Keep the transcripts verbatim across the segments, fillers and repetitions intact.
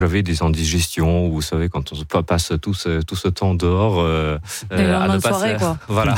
J'avais des indigestions, vous savez, quand on passe tout ce, tout ce temps dehors, euh, euh, à ne pas soirée, quoi. Voilà.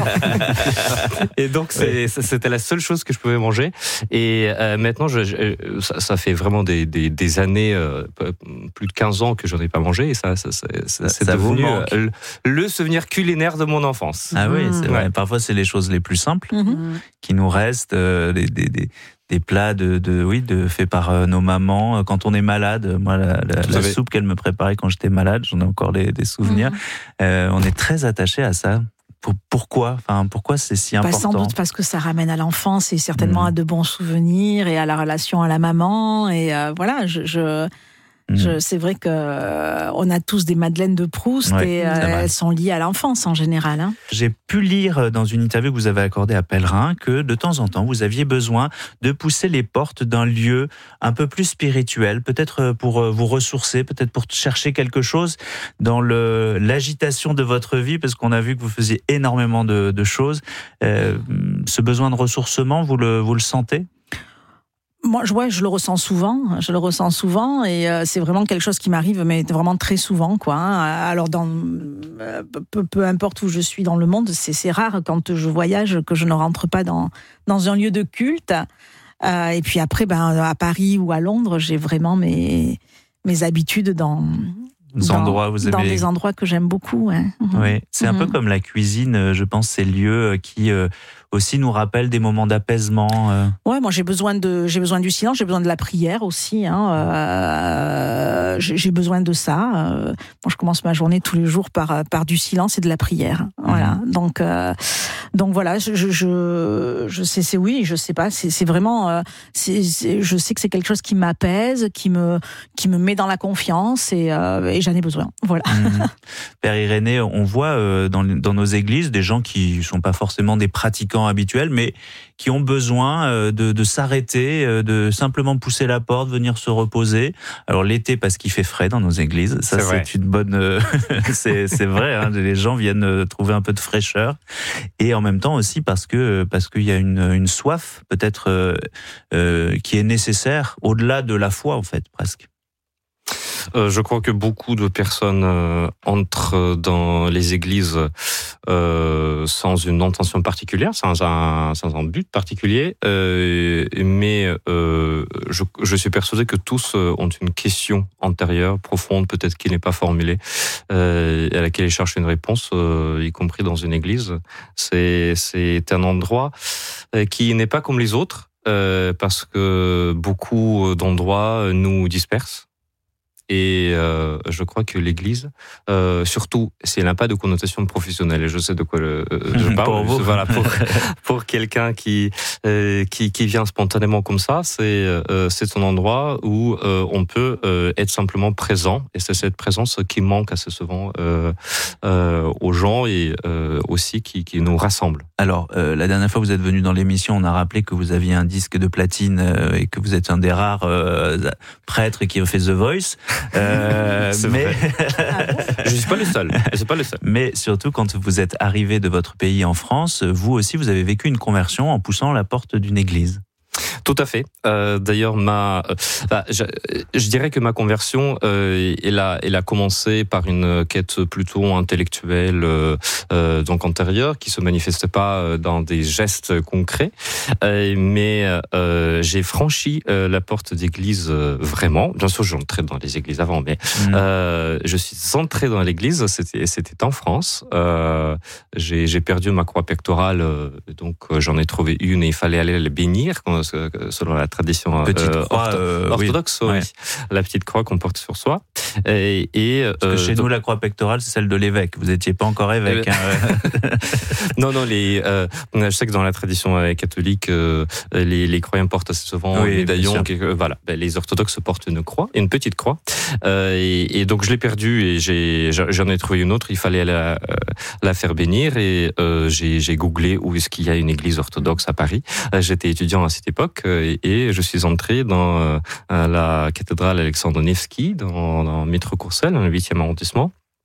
Et donc c'est, c'était la seule chose que je pouvais manger. Et euh, maintenant, je, je, ça, ça fait vraiment des, des, des années, euh, plus de quinze ans que j'en ai pas mangé. Et ça, ça, ça, ça c'est ça devenu euh, le souvenir culinaire de mon enfance. Ah oui, c'est mmh. vrai. Parfois, c'est les choses les plus simples mmh. qui nous restent, euh, des, des, des des plats de, de oui de faits par euh, nos mamans quand on est malade. Moi, la, la, la soupe qu'elle me préparait quand j'étais malade, j'en ai encore des, des souvenirs. Mmh. Euh, on est très attaché à ça. Pour, pourquoi enfin, pourquoi c'est si important? Bah, sans doute parce que ça ramène à l'enfance et certainement mmh. à de bons souvenirs et à la relation à la maman. Et euh, voilà, je... je... Je, c'est vrai qu'on a tous des madeleines de Proust ouais, et euh, elles sont liées à l'enfance en général. Hein. J'ai pu lire dans une interview que vous avez accordée à Pellerin que de temps en temps vous aviez besoin de pousser les portes d'un lieu un peu plus spirituel, peut-être pour vous ressourcer, peut-être pour chercher quelque chose dans le, l'agitation de votre vie, parce qu'on a vu que vous faisiez énormément de, de choses. Euh, ce besoin de ressourcement, vous le, vous le sentez ? Moi, je, ouais, je le ressens souvent. Je le ressens souvent, et euh, c'est vraiment quelque chose qui m'arrive, mais vraiment très souvent, quoi. Hein. Alors, dans euh, peu, peu importe où je suis dans le monde, c'est, c'est rare quand je voyage que je ne rentre pas dans dans un lieu de culte. Euh, et puis après, ben à Paris ou à Londres, j'ai vraiment mes mes habitudes dans Des dans, endroits, vous dans aimez... des endroits que j'aime beaucoup. Ouais. Oui, c'est un mmh. peu comme la cuisine, je pense, ces lieux qui euh, aussi nous rappellent des moments d'apaisement. Euh. Ouais, moi j'ai besoin de, j'ai besoin du silence, j'ai besoin de la prière aussi. Hein, euh, j'ai, j'ai besoin de ça. Euh, moi, je commence ma journée tous les jours par par du silence et de la prière. Voilà. Mmh. Donc euh, donc voilà, je je je, je sais, c'est oui, je sais pas, c'est c'est vraiment, euh, c'est, c'est, je sais que c'est quelque chose qui m'apaise, qui me qui me met dans la confiance et, euh, et j'en ai besoin. Voilà. Mmh. Père Irénée, on voit euh, dans dans nos églises des gens qui sont pas forcément des pratiquants habituels, mais qui ont besoin euh, de, de s'arrêter, euh, de simplement pousser la porte, venir se reposer. Alors l'été parce qu'il fait frais dans nos églises, ça c'est, c'est une bonne, euh, c'est c'est vrai. Hein, les gens viennent trouver un peu de fraîcheur, et en même temps aussi parce que parce qu'il y a une une soif peut-être euh, euh, qui est nécessaire au-delà de la foi en fait presque. Euh, je crois que beaucoup de personnes euh, entrent dans les églises euh, sans une intention particulière, sans un, sans un but particulier, euh, mais euh, je, je suis persuadé que tous ont une question antérieure, profonde, peut-être qui n'est pas formulée, euh, à laquelle ils cherchent une réponse, euh, y compris dans une église. C'est, c'est un endroit qui n'est pas comme les autres, euh, parce que beaucoup d'endroits nous dispersent. Et euh, je crois que l'Église, euh, surtout, si elle n'a pas de connotation professionnelle, et je sais de quoi le, je parle, pour, vous. Voilà, pour, pour quelqu'un qui, euh, qui qui vient spontanément comme ça, c'est euh, c'est un endroit où euh, on peut euh, être simplement présent, et c'est cette présence qui manque assez souvent euh, euh, aux gens et euh, aussi qui qui nous rassemble. Alors, euh, la dernière fois que vous êtes venu dans l'émission, on a rappelé que vous aviez un disque de platine euh, et que vous êtes un des rares euh, prêtres qui a fait The Voice. Euh, c'est mais vrai. Je suis pas le seul. Je suis pas le seul. Mais surtout, quand vous êtes arrivé de votre pays en France, vous aussi, vous avez vécu une conversion en poussant la porte d'une église. Tout à fait. Euh, d'ailleurs, ma, euh, bah, je, je dirais que ma conversion, euh, elle a, elle a commencé par une quête plutôt intellectuelle, euh, euh, donc antérieure, qui se manifestait pas dans des gestes concrets, euh, mais euh, j'ai franchi euh, la porte d'église euh, vraiment. Bien sûr, j'entrais dans les églises avant, mais mmh. euh, je suis entré dans l'église. C'était, c'était en France. Euh, j'ai, j'ai perdu ma croix pectorale, euh, donc euh, j'en ai trouvé une et il fallait aller la bénir. Selon la tradition euh, croix, ortho- euh, orthodoxe, oui. oui. Ouais. La petite croix qu'on porte sur soi. Et, et Parce que chez euh, nous, donc... la croix pectorale, c'est celle de l'évêque. Vous n'étiez pas encore évêque. Hein. non, non. Les, euh, je sais que dans la tradition catholique, euh, les, les croyants portent assez souvent un oui, médaillon. Qui, euh, voilà. Ben, les orthodoxes portent une croix, une petite croix. Euh, et, et donc je l'ai perdue et j'ai, j'en ai trouvé une autre. Il fallait la, la faire bénir et euh, j'ai, j'ai googlé où est-ce qu'il y a une église orthodoxe à Paris. J'étais étudiant à cette époque et, et je suis entré dans euh, la cathédrale Alexandre Nevski, dans, dans Métro Courcelles, dans le huitième arrondissement.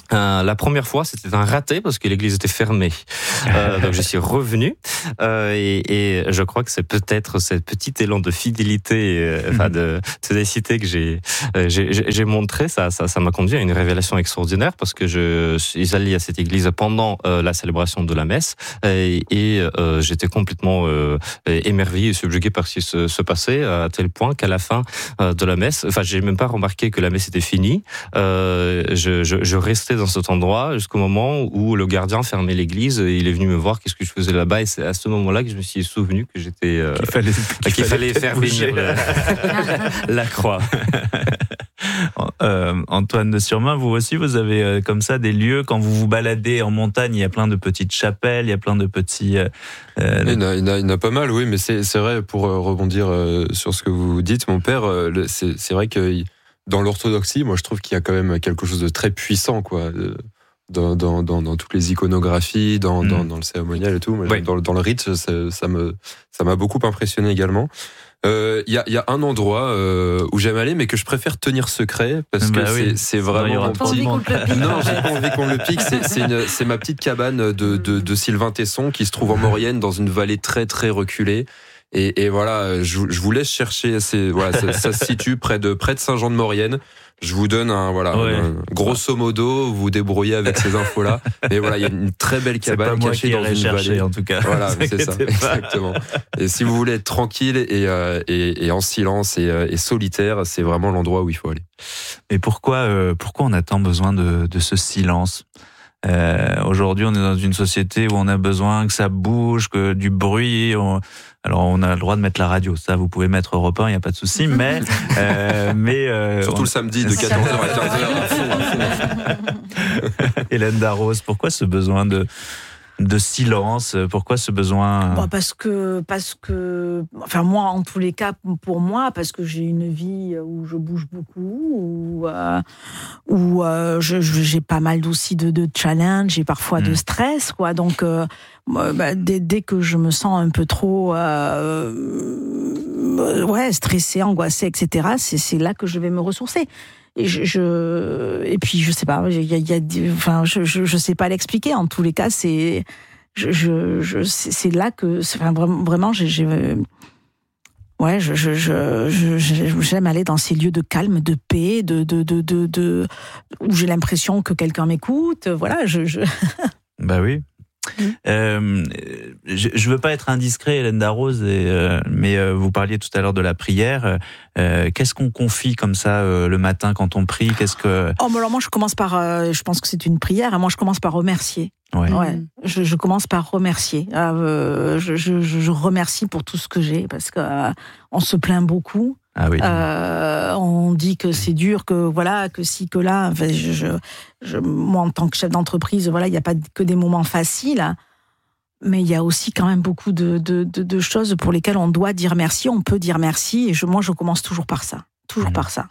Euh, la première fois, c'était un raté parce que l'église était fermée. Euh, donc je suis revenu euh, et, et je crois que c'est peut-être ce petit élan de fidélité, euh, enfin de ténacité que j'ai, euh, j'ai j'ai montré. Ça, ça, ça m'a conduit à une révélation extraordinaire parce que je suis allé à cette église pendant euh, la célébration de la messe et, et euh, j'étais complètement euh, émerveillé et subjugué par ce qui se, se passait à tel point qu'à la fin euh, de la messe, enfin j'ai même pas remarqué que la messe était finie. Euh, je, je, je restais dans cet endroit jusqu'au moment où le gardien fermait l'église et il est venu me voir qu'est-ce que je faisais là-bas et c'est à ce moment-là que je me suis souvenu que j'étais euh, qu'il fallait, qu'il qu'il fallait, fallait faire venir le, la croix. euh, Antoine de Surmain, vous aussi vous avez euh, comme ça des lieux quand vous vous baladez en montagne, il y a plein de petites chapelles, il y a plein de petits euh, euh, il, y en a, il, y en a, il y en a pas mal, oui, mais c'est, c'est vrai, pour euh, rebondir euh, sur ce que vous dites, mon père, euh, le, c'est, c'est vrai que il, dans l'orthodoxie, moi je trouve qu'il y a quand même quelque chose de très puissant, quoi, dans, dans, dans, dans toutes les iconographies, dans, mmh. dans, dans le cérémonial et tout. Oui. Dans, dans le rite, ça, ça, me, ça m'a beaucoup impressionné également. Il euh, y, a, y a un endroit euh, où j'aime aller, mais que je préfère tenir secret parce bah que oui. c'est, c'est vraiment. Pas envie qu'on le pique. Non, j'ai pas envie qu'on le pique. C'est, c'est, une, c'est ma petite cabane de, de, de Sylvain Tesson qui se trouve en Maurienne, dans une vallée très très reculée. Et, et voilà, je, je vous laisse chercher. C'est, voilà, ça, ça se situe près de près de Saint-Jean-de-Maurienne. Je vous donne un voilà, ouais. un, grosso modo, vous vous débrouillez avec ces infos-là. Mais voilà, il y a une très belle cabane cachée dans une cherché, vallée. En tout cas, voilà, c'est ça, pas. Exactement. Et si vous voulez être tranquille et euh, et, et en silence et, euh, et solitaire, c'est vraiment l'endroit où il faut aller. Et pourquoi euh, pourquoi on a tant besoin de, de ce silence? Euh, aujourd'hui, on est dans une société où on a besoin que ça bouge, que du bruit. On... Alors, on a le droit de mettre la radio. Ça, vous pouvez mettre Europe un, il n'y a pas de souci. Mais, euh, mais euh, surtout on... le samedi de quatorze heures à quinze heures. À fond, à fond. Hélène Darroze, pourquoi ce besoin de de silence? Pourquoi ce besoin? Bon, parce que, parce que, enfin moi, en tous les cas, pour moi, parce que j'ai une vie où je bouge beaucoup, où, euh, où euh, je, j'ai pas mal aussi de, de challenges et parfois mmh. de stress, quoi. Donc, euh, bah, dès, dès que je me sens un peu trop, euh, ouais, stressée, angoissée, et cetera, c'est, c'est là que je vais me ressourcer. Et je, je et puis je sais pas, il y a, il y a enfin je, je je sais pas l'expliquer. En tous les cas, c'est je je, je c'est, c'est là que c'est, enfin, vraiment vraiment j'ai, j'ai ouais je je, je je j'aime aller dans ces lieux de calme, de paix, de de de de, de où j'ai l'impression que quelqu'un m'écoute. Voilà, je je. Bah oui. Mmh. Euh, je, je veux pas être indiscret, Hélène Darroze, et, euh, mais euh, vous parliez tout à l'heure de la prière. Euh, qu'est-ce qu'on confie comme ça euh, le matin quand on prie? Qu'est-ce que Oh, mais alors moi je commence par, euh, je pense que c'est une prière. Et moi je commence par remercier. Ouais. Ouais. Je, je commence par remercier. Euh, je, je, je remercie pour tout ce que j'ai parce que euh, on se plaint beaucoup. Ah oui. Euh, on dit que c'est dur, que voilà, que si, que là. Enfin, je, je, je, moi, en tant que chef d'entreprise, voilà, il n'y a pas que des moments faciles, mais il y a aussi quand même beaucoup de, de, de, de choses pour lesquelles on doit dire merci. On peut dire merci, et je, moi, je commence toujours par ça, toujours mmh. par ça.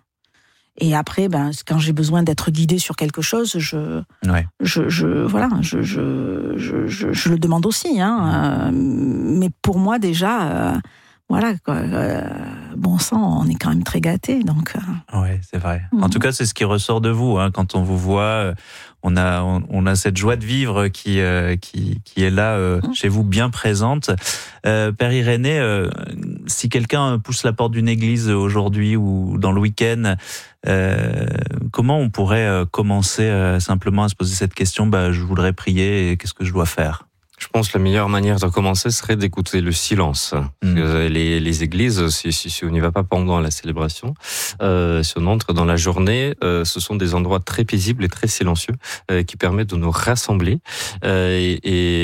Et après, ben, quand j'ai besoin d'être guidée sur quelque chose, je, ouais. je, je, voilà, je, je, je, je, je le demande aussi. Hein. Euh, mais pour moi, déjà. Euh, Voilà, quoi. Euh, bon sang, on est quand même très gâtés, donc. Euh... Ouais, c'est vrai. Mmh. En tout cas, c'est ce qui ressort de vous, hein. Quand on vous voit, on a, on, on a cette joie de vivre qui, euh, qui, qui est là euh, mmh. chez vous, bien présente. Euh, Père Irénée, euh, si quelqu'un pousse la porte d'une église aujourd'hui ou dans le week-end, euh, comment on pourrait commencer euh, simplement à se poser cette question? Bah, je voudrais prier, et qu'est-ce que je dois faire? Je pense que la meilleure manière de commencer serait d'écouter le silence. Mmh. Les, les églises, si, si, si on n'y va pas pendant la célébration, euh, si on entre dans la journée, euh, ce sont des endroits très paisibles et très silencieux euh, qui permettent de nous rassembler. Euh, et,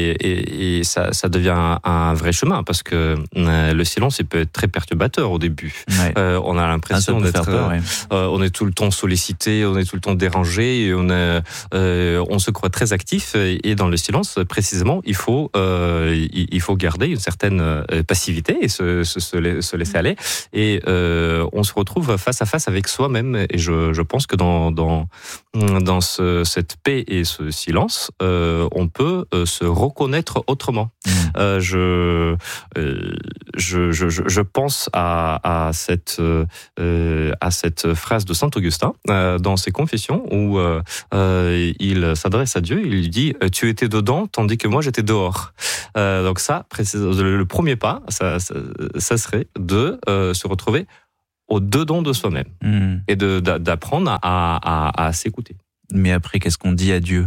et, et ça, ça devient un, un vrai chemin parce que euh, le silence, il peut être très perturbateur au début. Ouais. Euh, on a l'impression ah, d'être, peur, ouais. euh, on est tout le temps sollicité, on est tout le temps dérangé, et on, a, euh, on se croit très actif. Et, et dans le silence, précisément, il faut Faut, euh, il faut garder une certaine passivité et se, se, se laisser aller. Et euh, on se retrouve face à face avec soi-même. Et je, je pense que dans, dans, dans ce, cette paix et ce silence, euh, on peut se reconnaître autrement. Mmh. euh, je, euh, je, je, je pense à, à, cette, euh, à cette phrase de Saint Augustin euh, dans ses Confessions où euh, euh, il s'adresse à Dieu, il lui dit « Tu étais dedans tandis que moi j'étais dehors ». Euh, donc ça, le, le premier pas, ça, ça, ça serait de euh, se retrouver au-dedans de soi-même mmh. et de, d'apprendre à, à, à s'écouter. Mais après, qu'est-ce qu'on dit à Dieu ?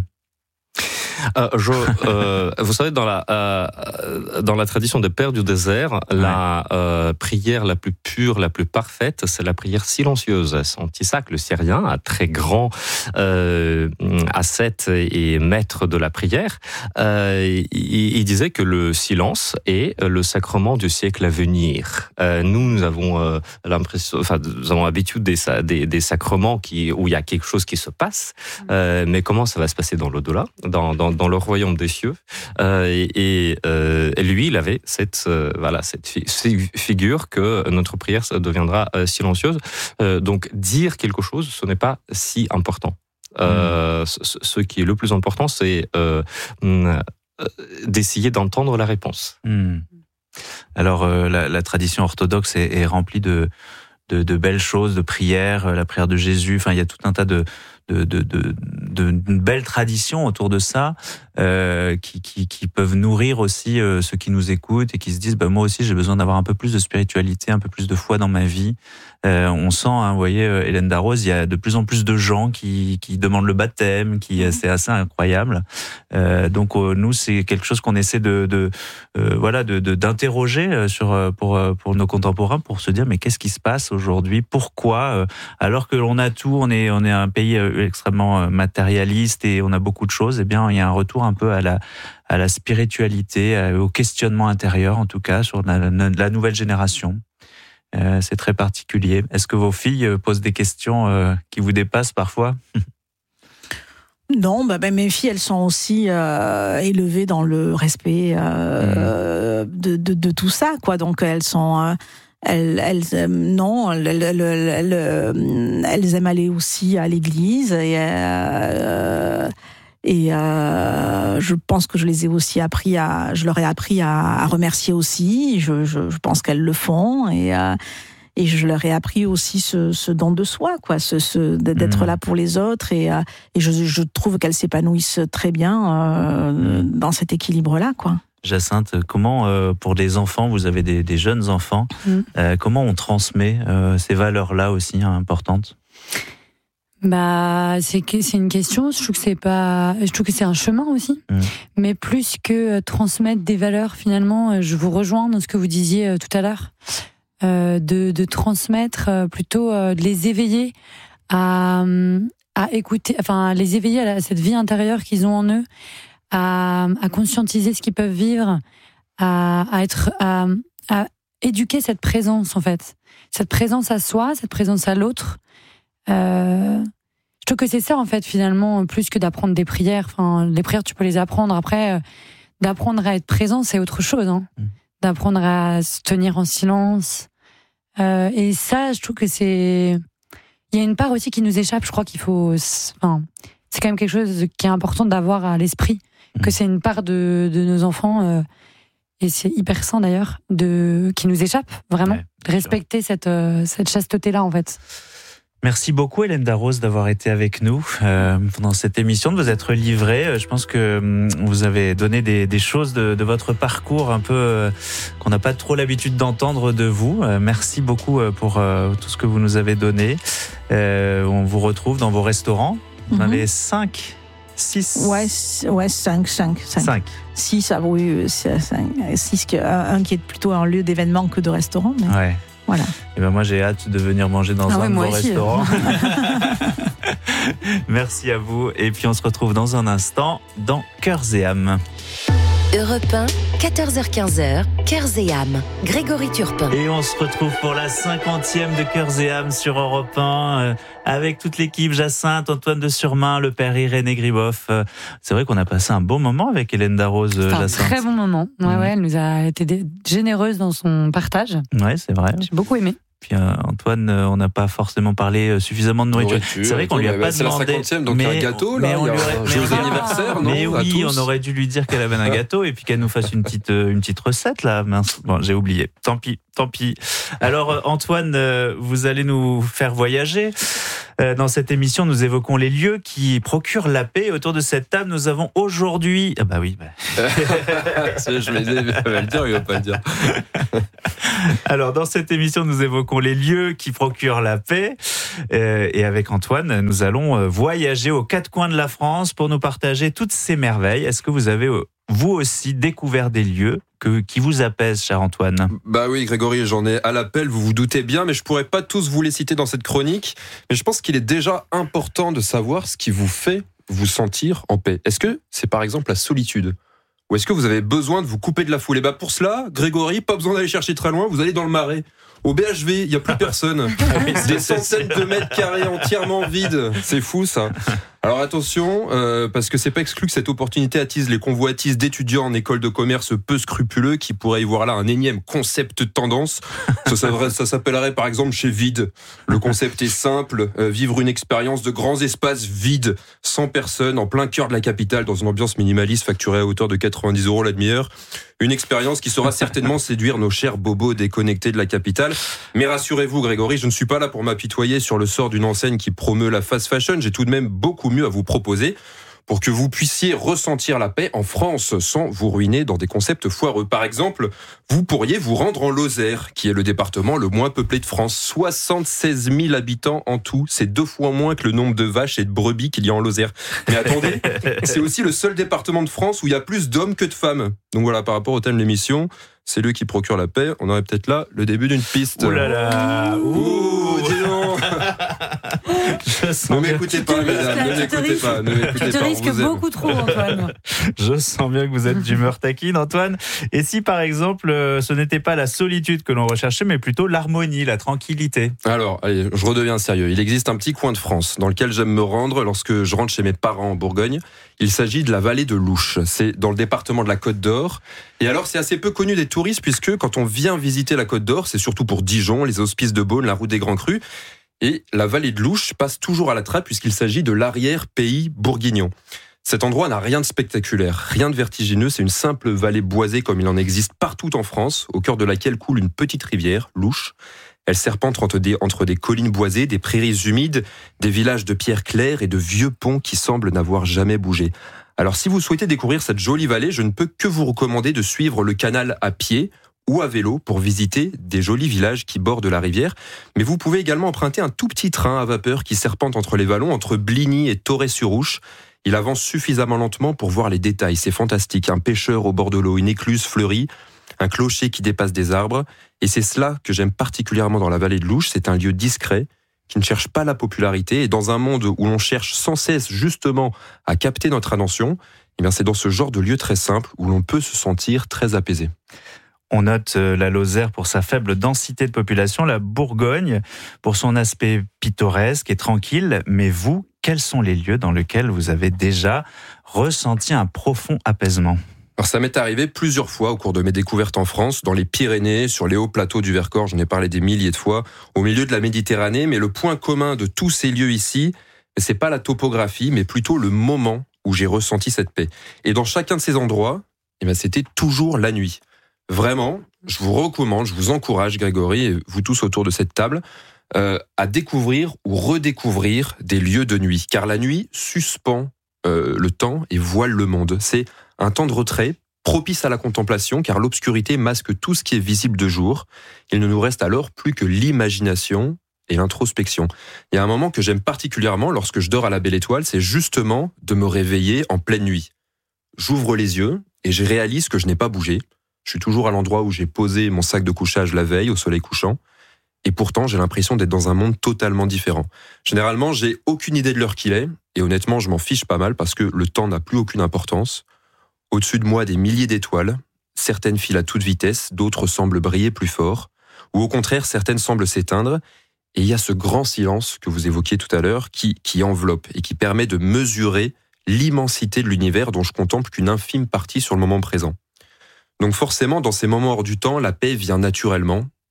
Euh, je, euh, vous savez, dans la euh, dans la tradition des pères du désert, ouais. la euh, prière la plus pure, la plus parfaite, c'est la prière silencieuse. Saint Isaac le Syrien, un très grand euh, ascète et maître de la prière, euh, il, il disait que le silence est le sacrement du siècle à venir. Euh, nous, nous avons euh, l'impression, enfin, nous avons l'habitude des, des des sacrements qui où il y a quelque chose qui se passe, euh, mais comment ça va se passer dans l'au-delà, dans, dans dans le royaume des cieux, euh, et, et, euh, et lui, il avait cette euh, voilà cette fi- figure que notre prière deviendra euh, silencieuse. Euh, donc dire quelque chose, ce n'est pas si important. Euh, mmh. ce, ce qui est le plus important, c'est euh, euh, d'essayer d'entendre la réponse. Mmh. Alors euh, la, la tradition orthodoxe est, est remplie de, de de belles choses, de prières, la prière de Jésus. Enfin, il y a tout un tas de de de de, de d'une belle tradition autour de ça, euh, qui qui qui peuvent nourrir aussi euh, ceux qui nous écoutent et qui se disent bah moi aussi j'ai besoin d'avoir un peu plus de spiritualité, un peu plus de foi dans ma vie. Euh, on sent, hein, vous voyez, Hélène Darroze, il y a de plus en plus de gens qui qui demandent le baptême, qui c'est assez incroyable. Euh, donc euh, nous c'est quelque chose qu'on essaie de de euh, voilà de, de d'interroger sur pour pour nos contemporains pour se dire mais qu'est-ce qui se passe aujourd'hui, pourquoi alors que l'on a tout, on est on est un pays extrêmement matérialiste et on a beaucoup de choses, eh bien il y a un retour un peu à la à la spiritualité, au questionnement intérieur en tout cas sur la, la nouvelle génération. Euh, c'est très particulier. Est-ce que vos filles posent des questions euh, qui vous dépassent parfois ? Non, bah, bah, mes filles, elles sont aussi euh, élevées dans le respect euh, mmh. de, de, de tout ça, quoi. Donc elles sont, euh, elles, elles, euh, non, elles, elles, elles, elles aiment aller aussi à l'église et. Euh, Et euh, je pense que je les ai aussi appris à, je leur ai appris à, à remercier aussi. Je, je, je pense qu'elles le font et euh, et je leur ai appris aussi ce, ce don de soi, quoi, ce, ce d'être mmh. là pour les autres et euh, et je, je trouve qu'elles s'épanouissent très bien euh, mmh. dans cet équilibre-là, quoi. Jacinthe, comment euh, pour les enfants, vous avez des, des jeunes enfants, mmh. euh, comment on transmet euh, ces valeurs-là aussi hein, importantes? Bah, c'est que c'est une question. Je trouve que c'est pas. Je trouve que c'est un chemin aussi. Mmh. Mais plus que transmettre des valeurs, finalement, je vous rejoins dans ce que vous disiez tout à l'heure, euh, de, de transmettre plutôt de les éveiller à à écouter, enfin à les éveiller à, la, à cette vie intérieure qu'ils ont en eux, à à conscientiser ce qu'ils peuvent vivre, à à être à, à éduquer cette présence en fait, cette présence à soi, cette présence à l'autre. Euh, je trouve que c'est ça en fait finalement plus que d'apprendre des prières. Enfin, les prières tu peux les apprendre. Après, euh, d'apprendre à être présent c'est autre chose. Hein. Mmh. D'apprendre à se tenir en silence. Euh, et ça, je trouve que c'est. Il y a une part aussi qui nous échappe. Je crois qu'il faut. Enfin, c'est quand même quelque chose qui est important d'avoir à l'esprit. Mmh. Que c'est une part de, de nos enfants. Euh, et c'est hyper sain d'ailleurs de qui nous échappe vraiment. Ouais, de respecter cette euh, cette chasteté là en fait. Merci beaucoup Hélène Darroze d'avoir été avec nous euh, pendant cette émission, de vous être livrée. Je pense que vous avez donné des, des choses de, de votre parcours un peu euh, qu'on n'a pas trop l'habitude d'entendre de vous. Euh, merci beaucoup pour euh, tout ce que vous nous avez donné. Euh, on vous retrouve dans vos restaurants. Vous en mm-hmm. avez cinq, six. Ouais, ouais, cinq, cinq, cinq. Cinq. Six, ah oui, c'est cinq, six, un qui est plutôt un lieu d'événement que de restaurant. Mais... Ouais. Voilà. Et ben moi j'ai hâte de venir manger dans ah un ouais, de vos aussi. restaurants. Merci à vous et puis on se retrouve dans un instant dans Cœurs et âmes. Europe un, quatorze heures quinze, Cœurs et âmes, Grégory Turpin. Et on se retrouve pour la cinquantième de Cœurs et âmes sur Europe un, euh, avec toute l'équipe, Jacinthe, Antoine de Surmain, le père Irénée Griboff. Euh, c'est vrai qu'on a passé un bon moment avec Hélène Darroze, c'est Jacinthe. Un très bon moment. Ouais, mmh. ouais, elle nous a été généreuse dans son partage. Ouais, c'est vrai. J'ai beaucoup aimé. Puis euh, Antoine, euh, on n'a pas forcément parlé euh, suffisamment de nourriture. Nourriture, C'est vrai qu'on lui a mais pas c'est la demandé. cinquantième, donc il y a un gâteau, là, mais on il y a lui un aurait- joyeux mais- anniversaire, non, Mais à oui, tous. on aurait dû lui dire qu'elle avait un gâteau et puis qu'elle nous fasse une petite, euh, une petite recette là. Mince, bon, j'ai oublié. Tant pis, tant pis. Alors euh, Antoine, euh, vous allez nous faire voyager. Euh, dans cette émission, nous évoquons les lieux qui procurent la paix. Autour de cette table, nous avons aujourd'hui. Ah bah oui. Bah... Je me disais, il va le dire, il va pas le dire. Alors, dans cette émission, nous évoquons les lieux qui procurent la paix. Euh, et avec Antoine, nous allons euh, voyager aux quatre coins de la France pour nous partager toutes ces merveilles. Est-ce que vous avez, euh, vous aussi, découvert des lieux que, qui vous apaisent, cher Antoine ? Bah oui, Grégory, j'en ai à l'appel, vous vous doutez bien, mais je pourrais pas tous vous les citer dans cette chronique. Mais je pense qu'il est déjà important de savoir ce qui vous fait vous sentir en paix. Est-ce que c'est par exemple la solitude ? Ou est-ce que vous avez besoin de vous couper de la foule ? Et bah pour cela, Grégory, pas besoin d'aller chercher très loin, vous allez dans le Marais. Au B H V, il n'y a plus personne. Des centaines de mètres carrés entièrement vides. C'est fou, ça. Alors attention, euh, parce que c'est pas exclu que cette opportunité attise les convoitises d'étudiants en école de commerce peu scrupuleux qui pourraient y voir là un énième concept de tendance. Ça, ça, ça s'appellerait par exemple chez Vide. Le concept est simple, euh, vivre une expérience de grands espaces vides, sans personne, en plein cœur de la capitale, dans une ambiance minimaliste facturée à hauteur de quatre-vingt-dix euros la demi-heure. Une expérience qui saura certainement séduire nos chers bobos déconnectés de la capitale. Mais rassurez-vous, Grégory, je ne suis pas là pour m'apitoyer sur le sort d'une enseigne qui promeut la fast fashion. J'ai tout de même beaucoup mieux à vous proposer pour que vous puissiez ressentir la paix en France sans vous ruiner dans des concepts foireux. Par exemple, vous pourriez vous rendre en Lozère, qui est le département le moins peuplé de France. soixante-seize mille habitants en tout. C'est deux fois moins que le nombre de vaches et de brebis qu'il y a en Lozère. Mais attendez, c'est aussi le seul département de France où il y a plus d'hommes que de femmes. Donc voilà, par rapport au thème de l'émission, c'est lui qui procure la paix. On aurait peut-être là le début d'une piste. Ouh là là. Ouh, dis donc. Ne m'écoutez pas, mesdames, ne m'écoutez pas, ne m'écoutez Tu te pas. on risques vous aime. beaucoup trop, Antoine. Je sens bien que vous êtes d'humeur taquine, Antoine. Et si, par exemple, euh, ce n'était pas la solitude que l'on recherchait, mais plutôt l'harmonie, la tranquillité ? Alors, allez, je redeviens sérieux. Il existe un petit coin de France dans lequel j'aime me rendre lorsque je rentre chez mes parents en Bourgogne. Il s'agit de la vallée de l'Ouche. C'est dans le département de la Côte d'Or. Et alors, c'est assez peu connu des touristes puisque quand on vient visiter la Côte d'Or, c'est surtout pour Dijon, les hospices de Beaune, la route des Grands Crus. Et la vallée de l'Ouche passe toujours à la trappe puisqu'il s'agit de l'arrière-pays bourguignon. Cet endroit n'a rien de spectaculaire, rien de vertigineux, c'est une simple vallée boisée comme il en existe partout en France, au cœur de laquelle coule une petite rivière, l'Ouche. Elle serpente entre des, entre des collines boisées, des prairies humides, des villages de pierres claires et de vieux ponts qui semblent n'avoir jamais bougé. Alors si vous souhaitez découvrir cette jolie vallée, je ne peux que vous recommander de suivre le canal à pied ou à vélo pour visiter des jolis villages qui bordent la rivière. Mais vous pouvez également emprunter un tout petit train à vapeur qui serpente entre les vallons, entre Bligny et Torrey-sur-Ouche. Il avance suffisamment lentement pour voir les détails, c'est fantastique. Un pêcheur au bord de l'eau, une écluse fleurie, un clocher qui dépasse des arbres. Et c'est cela que j'aime particulièrement dans la vallée de l'Ouche, c'est un lieu discret, qui ne cherche pas la popularité. Et dans un monde où l'on cherche sans cesse justement à capter notre attention, eh bien c'est dans ce genre de lieu très simple où l'on peut se sentir très apaisé. On note la Lozère pour sa faible densité de population, la Bourgogne pour son aspect pittoresque et tranquille. Mais vous, quels sont les lieux dans lesquels vous avez déjà ressenti un profond apaisement ? Alors ça m'est arrivé plusieurs fois au cours de mes découvertes en France, dans les Pyrénées, sur les hauts plateaux du Vercors, j'en ai parlé des milliers de fois, au milieu de la Méditerranée, mais le point commun de tous ces lieux ici, c'est pas la topographie, mais plutôt le moment où j'ai ressenti cette paix. Et dans chacun de ces endroits, eh bien, c'était toujours la nuit. Vraiment, je vous recommande, je vous encourage, Grégory, et vous tous autour de cette table, euh, à découvrir ou redécouvrir des lieux de nuit. Car la nuit suspend euh, le temps et voile le monde. C'est un temps de retrait propice à la contemplation, car l'obscurité masque tout ce qui est visible de jour. Il ne nous reste alors plus que l'imagination et l'introspection. Il y a un moment que j'aime particulièrement lorsque je dors à la belle étoile, c'est justement de me réveiller en pleine nuit. J'ouvre les yeux et je réalise que je n'ai pas bougé. Je suis toujours à l'endroit où j'ai posé mon sac de couchage la veille au soleil couchant. Et pourtant, j'ai l'impression d'être dans un monde totalement différent. Généralement, j'ai aucune idée de l'heure qu'il est. Et honnêtement, je m'en fiche pas mal parce que le temps n'a plus aucune importance. Au-dessus de moi, des milliers d'étoiles. Certaines filent à toute vitesse, d'autres semblent briller plus fort. Ou au contraire, certaines semblent s'éteindre. Et il y a ce grand silence que vous évoquiez tout à l'heure qui, qui enveloppe et qui permet de mesurer l'immensité de l'univers dont je contemple qu'une infime partie sur le moment présent. Donc forcément, dans ces moments hors du temps, la paix vient naturellement.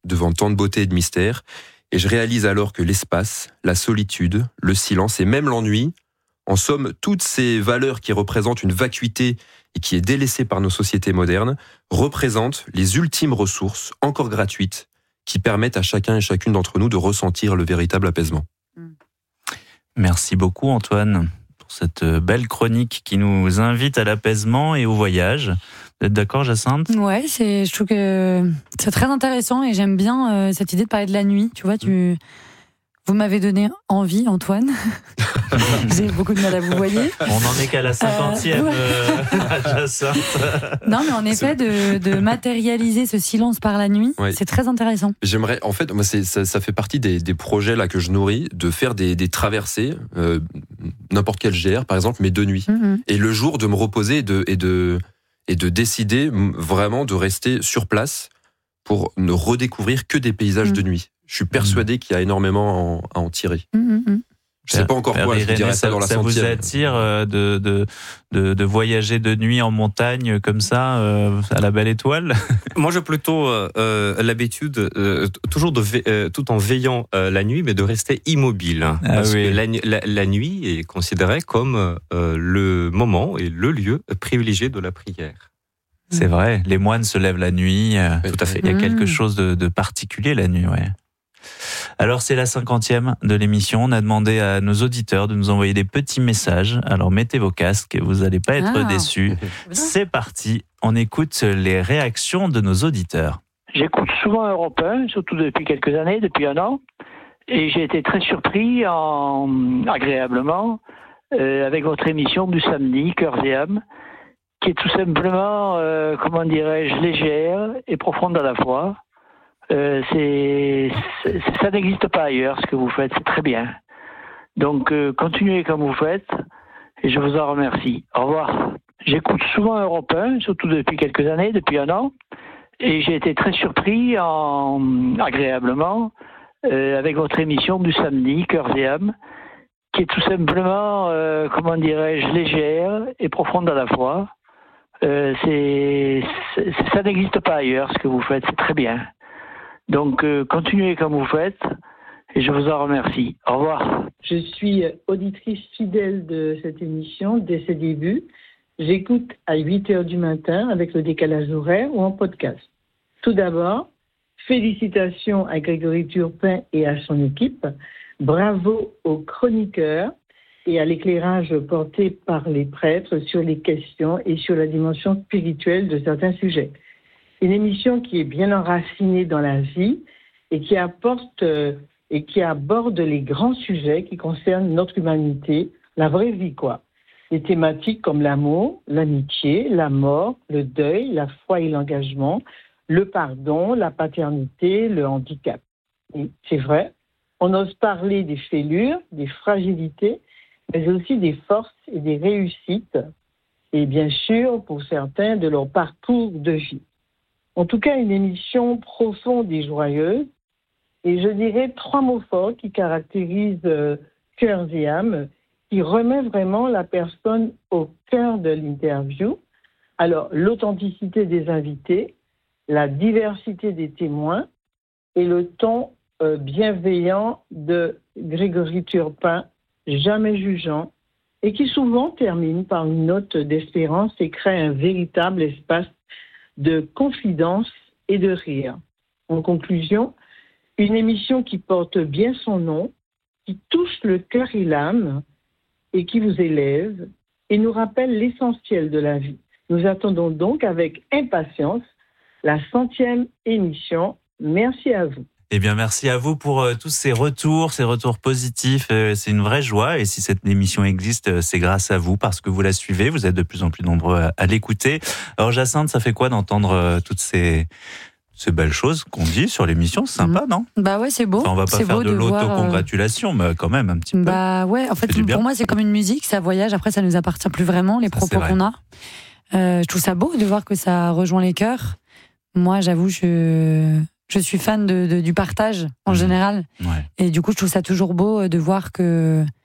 devant tant de beauté et de mystère, et je réalise alors que l'espace, la solitude, le silence et même l'ennui, en somme, toutes ces valeurs qui représentent une vacuité et qui est délaissée par nos sociétés modernes, représentent les ultimes ressources, encore gratuites, qui permettent à chacun et chacune d'entre nous de ressentir le véritable apaisement. Merci beaucoup Antoine pour cette belle chronique qui nous invite à l'apaisement et au voyage. Vous êtes d'accord, Jacinthe ? Ouais, c'est, je trouve que c'est très intéressant et j'aime bien euh, cette idée de parler de la nuit. Tu vois, tu, vous m'avez donné envie, Antoine. J'ai beaucoup de mal à vous voyez. On n'en est qu'à la cinquantième, euh, Jacinthe. Non, mais en effet, de, de matérialiser ce silence par la nuit, oui. C'est très intéressant. J'aimerais, en fait, moi, c'est, ça, ça fait partie des, des projets là que je nourris, de faire des, des traversées, euh, n'importe quel G R, par exemple, mais de nuit. Mm-hmm. Et le jour, de me reposer et de, et de, et de décider vraiment de rester sur place pour ne redécouvrir que des paysages mm-hmm. de nuit. Je suis persuadé mm-hmm. qu'il y a énormément à en, à en tirer. Mm-hmm. Je sais pas encore quoi, je dirais ça dans la centième. Ça vous attire de, de, de, de voyager de nuit en montagne comme ça, euh, à la belle étoile ? Moi, j'ai plutôt euh, l'habitude, euh, toujours de ve- euh, tout en veillant euh, la nuit, mais de rester immobile. Ah, parce oui. que la, la, la nuit est considérée comme euh, le moment et le lieu privilégié de la prière. C'est vrai, les moines se lèvent la nuit. Euh, Tout à fait. Il y a quelque chose de, de particulier la nuit, ouais. Alors c'est la cinquantième de l'émission, on a demandé à nos auditeurs de nous envoyer des petits messages, alors mettez vos casques, vous n'allez pas être ah. déçus. C'est parti, on écoute les réactions de nos auditeurs. J'écoute souvent Europe un, surtout depuis quelques années, depuis un an, et j'ai été très surpris en, agréablement euh, avec votre émission du samedi, Cœurs et âmes, qui est tout simplement, euh, comment dirais-je, légère et profonde à la fois. Euh, c'est, c'est, ça n'existe pas ailleurs, ce que vous faites, c'est très bien. Donc, euh, continuez comme vous faites, et je vous en remercie. Au revoir. J'écoute souvent Europe un, surtout depuis quelques années, depuis un an, et j'ai été très surpris, en, agréablement, euh, avec votre émission du samedi, Cœurs et âmes, qui est tout simplement, euh, comment dirais-je, légère et profonde à la fois. Euh, c'est, c'est, ça n'existe pas ailleurs, ce que vous faites, c'est très bien. Donc, euh, continuez comme vous faites, et je vous en remercie. Au revoir. Je suis auditrice fidèle de cette émission dès ses débuts. J'écoute à huit heures du matin avec le décalage horaire ou en podcast. Tout d'abord, félicitations à Grégory Turpin et à son équipe. Bravo aux chroniqueurs et à l'éclairage porté par les prêtres sur les questions et sur la dimension spirituelle de certains sujets. Une émission qui est bien enracinée dans la vie et qui apporte euh, et qui aborde les grands sujets qui concernent notre humanité, la vraie vie, quoi. Des thématiques comme l'amour, l'amitié, la mort, le deuil, la foi et l'engagement, le pardon, la paternité, le handicap. Et c'est vrai, on ose parler des fêlures, des fragilités, mais aussi des forces et des réussites, et bien sûr, pour certains, de leur parcours de vie. En tout cas, une émission profonde et joyeuse. Et je dirais trois mots forts qui caractérisent euh, Cœurs et âmes, qui remet vraiment la personne au cœur de l'interview. Alors, l'authenticité des invités, la diversité des témoins et le ton euh, bienveillant de Grégory Turpin, jamais jugeant, et qui souvent termine par une note d'espérance et crée un véritable espace de confidence et de rire. En conclusion, une émission qui porte bien son nom, qui touche le cœur et l'âme et qui vous élève et nous rappelle l'essentiel de la vie. Nous attendons donc avec impatience la centième émission. Merci à vous. Eh bien, merci à vous pour euh, tous ces retours, ces retours positifs. Euh, c'est une vraie joie. Et si cette émission existe, euh, c'est grâce à vous, parce que vous la suivez. Vous êtes de plus en plus nombreux à, à l'écouter. Alors, Jacinthe, ça fait quoi d'entendre euh, toutes ces, ces belles choses qu'on dit sur l'émission? C'est sympa, mmh. non? Bah ouais, c'est beau. Enfin, on va pas c'est faire de, de l'autocongratulation, voir, euh... mais quand même un petit peu. Bah ouais, en fait, pour moi, c'est comme une musique, ça voyage. Après, ça nous appartient plus vraiment, les ça, propos qu'on a. Euh, je trouve ça beau de voir que ça rejoint les cœurs. Moi, j'avoue, je... Je suis fan de, de, du partage en mmh. général. Ouais. Et du coup, je trouve ça toujours beau de voir que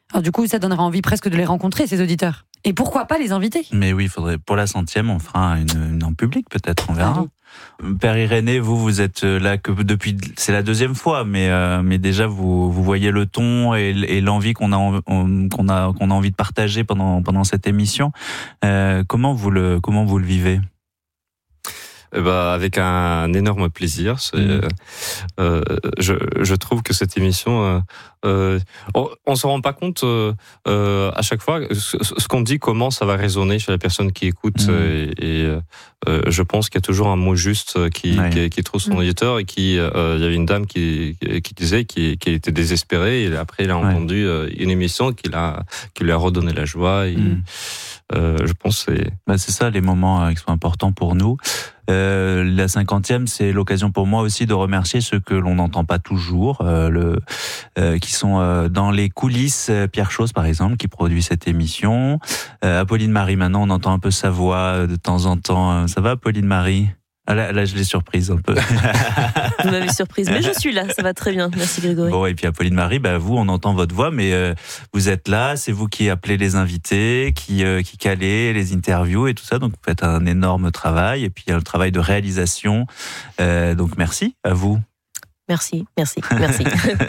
Alors du coup, ça donnerait envie presque de les rencontrer, ces auditeurs. Et pourquoi pas les inviter ? Mais oui, il faudrait, pour la centième, on fera une, une en public peut-être, on verra. Ah oui. Père Irénée, vous, vous êtes là que depuis, c'est la deuxième fois, mais euh, mais déjà vous vous voyez le ton et, et l'envie qu'on a on, qu'on a qu'on a envie de partager pendant pendant cette émission. Euh, comment vous le comment vous le vivez ? Eh ben, avec un énorme plaisir. C'est, mmh. euh, je, je trouve que cette émission, euh, euh, on, on se rend pas compte euh, euh, à chaque fois ce, ce qu'on dit, comment ça va résonner chez la personne qui écoute. Mmh. Et, et euh, je pense qu'il y a toujours un mot juste qui, ouais. qui, qui trouve son mmh. auditeur. Et qui, euh, il y avait une dame qui, qui disait qu'elle qui était désespérée. Et après, elle a entendu ouais. une émission qui l'a, qui lui a redonné la joie. Et, mmh. euh, je pense que c'est. Bah, c'est ça les moments qui sont importants pour nous. Euh, la cinquantième, c'est l'occasion pour moi aussi de remercier ceux que l'on n'entend pas toujours, euh, le, euh, qui sont euh, dans les coulisses. Pierre Chose, par exemple, qui produit cette émission. Euh, Apolline Marie, maintenant, on entend un peu sa voix de temps en temps. Ça va, Apolline Marie ? Ah là, là, je l'ai surprise un peu. Vous m'avez surprise, mais je suis là, ça va très bien. Merci Grégory. Bon, et puis Apolline Marie, bah, vous, on entend votre voix, mais euh, vous êtes là, c'est vous qui appelez les invités, qui, euh, qui calez les interviews et tout ça, donc vous faites un énorme travail, et puis il y a le travail de réalisation. Euh, donc merci à vous. Merci, merci, merci.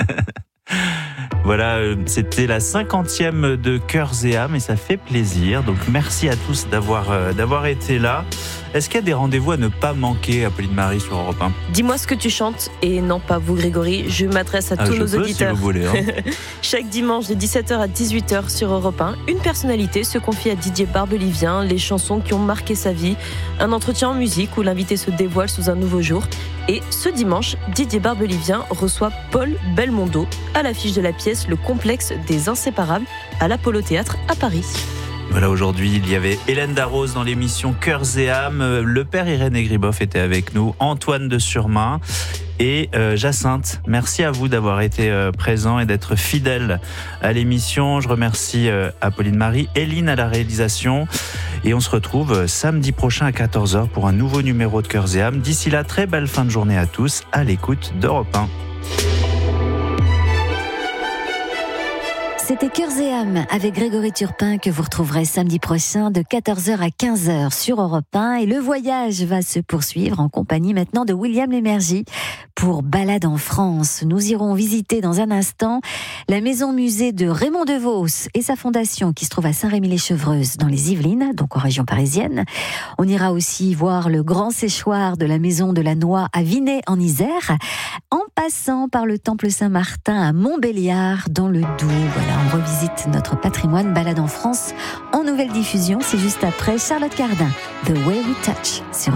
Voilà, c'était la cinquantième de Cœurs et âmes et ça fait plaisir. Donc merci à tous d'avoir euh, d'avoir été là. Est-ce qu'il y a des rendez-vous à ne pas manquer, Apolline Marie, sur Europe un ? Dis-moi ce que tu chantes, et non pas vous Grégory, je m'adresse à ah, tous je nos peux, auditeurs. Si vous voulez, hein. Chaque dimanche de dix-sept heures à dix-huit heures sur Europe un, une personnalité se confie à Didier Barbelivien, les chansons qui ont marqué sa vie, un entretien en musique où l'invité se dévoile sous un nouveau jour. Et ce dimanche, Didier Barbelivien reçoit Paul Belmondo à l'affiche de la pièce Le Complexe des Inséparables à l'Apollo Théâtre à Paris. Voilà, aujourd'hui, il y avait Hélène Darroze dans l'émission Cœurs et âmes. Le père Irénée Griboff était avec nous, Antoine de Surmain et euh, Jacinthe. Merci à vous d'avoir été euh, présents et d'être fidèles à l'émission. Je remercie euh, Apolline Marie, Eline à la réalisation. Et on se retrouve samedi prochain à quatorze heures pour un nouveau numéro de Cœurs et âmes. D'ici là, très belle fin de journée à tous, à l'écoute d'Europe un. C'était Cœurs et âmes avec Grégory Turpin que vous retrouverez samedi prochain de quatorze heures à quinze heures sur Europe un. Et le voyage va se poursuivre en compagnie maintenant de William Lémergie pour Balade en France. Nous irons visiter dans un instant la maison-musée de Raymond Devos et sa fondation qui se trouve à Saint-Rémy-les-Chevreuses dans les Yvelines, donc en région parisienne. On ira aussi voir le grand séchoir de la maison de la Noix à Vinay en Isère, en passant par le temple Saint-Martin à Montbéliard dans le Doubs. Voilà, on revisite notre patrimoine. Balade en France en nouvelle diffusion, c'est juste après Charlotte Cardin, The Way We Touch sur